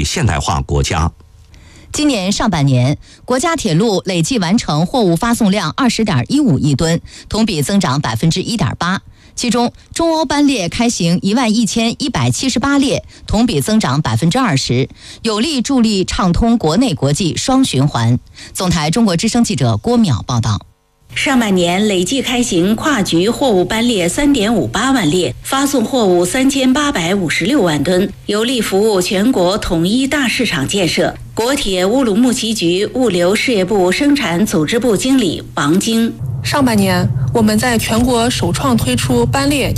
现代化国家。 今年上半年，国家铁路累计完成货物发送量20.15亿吨，同比增长1.8%。其中，中欧班列开行11178列，同比增长20%，有力助力畅通国内国际双循环。总台中国之声记者郭淼报道。 上半年累计开行跨局货物班列3.58万列，发送货物3856万吨，有力服务全国统一大市场建设。国铁乌鲁木齐局物流事业部生产组织部经理王晶： 上半年，我们在全国首创推出班列